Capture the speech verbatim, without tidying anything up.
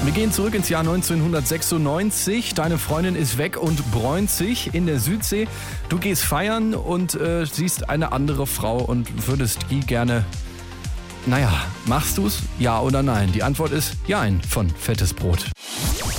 Wir gehen zurück ins Jahr neunzehnhundertsechsundneunzig. Deine Freundin ist weg und bräunt sich in der Südsee. Du gehst feiern und äh, siehst eine andere Frau und würdest die gerne... Naja, machst du's? Ja oder nein? Die Antwort ist Jein von Fettes Brot.